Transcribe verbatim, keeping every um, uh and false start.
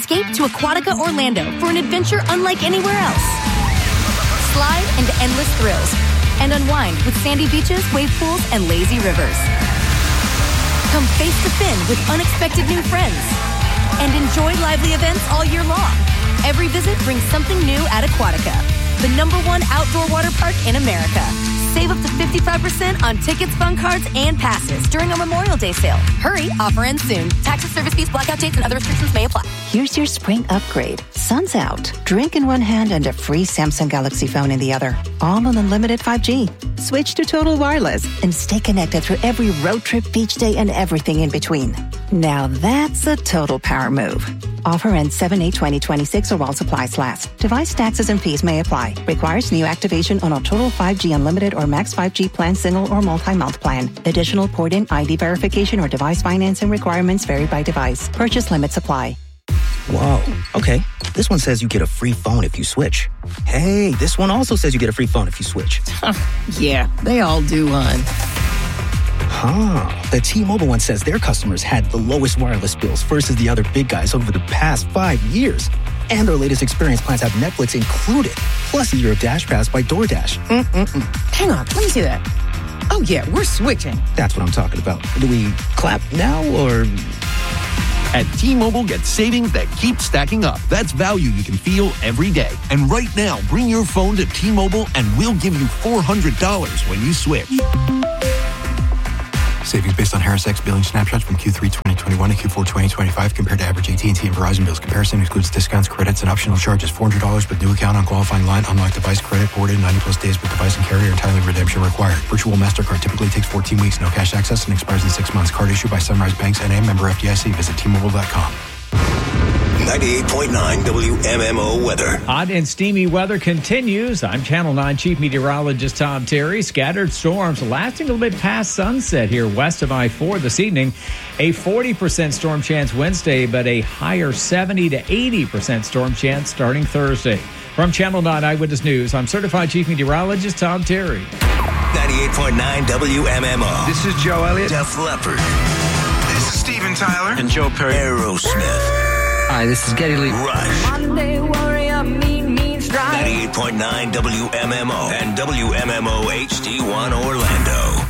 Escape to Aquatica Orlando for an adventure unlike anywhere else. Slide into endless thrills and unwind with sandy beaches, wave pools, and lazy rivers. Come face the fin with unexpected new friends and enjoy lively events all year long. Every visit brings something new at Aquatica, the number one outdoor water park in America. Save up to fifty-five percent on tickets, fun cards, and passes during a Memorial Day sale. Hurry, offer ends soon. Taxes, service fees, blackout dates, and other restrictions may apply. Here's your spring upgrade. Sun's out. Drink in one hand and a free Samsung Galaxy phone in the other. All on unlimited five G. Switch to Total Wireless and stay connected through every road trip, beach day, and everything in between. Now that's a total power move. Offer ends seven eight twenty twenty-six or while supplies last. Device taxes and fees may apply. Requires new activation on a Total five G Unlimited or Max five G plan, single or multi-month plan. Additional port-in I D verification or device financing requirements vary by device. Purchase limits apply. Whoa, okay. This one says you get a free phone if you switch. Hey, this one also says you get a free phone if you switch. Yeah, they all do, hon. Huh. The T-Mobile one says their customers had the lowest wireless bills versus the other big guys over the past five years. And their latest experience plans have Netflix included, plus a year of Dash Pass by DoorDash. Mm-mm-mm. Hang on, let me see that. Oh, yeah, we're switching. That's what I'm talking about. Do we clap now or... At T-Mobile, get savings that keep stacking up. That's value you can feel every day. And right now, bring your phone to T-Mobile and we'll give you four hundred dollars when you switch. Savings based on Harris X billing snapshots from Q three twenty twenty-one to Q four twenty twenty-five compared to average A T and T and Verizon bills. Comparison includes discounts, credits, and optional charges. four hundred dollars with new account on qualifying line. Unlock device credit boarded ninety plus days with device and carrier. Entirely redemption required. Virtual MasterCard typically takes fourteen weeks. No cash access and expires in six months. Card issued by Sunrise Banks N A, member F D I C. Visit T Mobile dot com. ninety-eight point nine W M M O weather. Hot and steamy weather continues. I'm Channel nine Chief Meteorologist Tom Terry. Scattered storms lasting a little bit past sunset here west of I four this evening. A forty percent storm chance Wednesday, but a higher seventy to eighty percent storm chance starting Thursday. From Channel nine Eyewitness News, I'm Certified Chief Meteorologist Tom Terry. ninety-eight point nine W M M O. This is Joe Elliott. Def Leppard. This is Steven Tyler. And Joe Perry. Aerosmith. Hi, this is Geddy Lee. Rush. Monday warrior, mean, mean strike. ninety-eight point nine W M M O and W M M O H D one Orlando.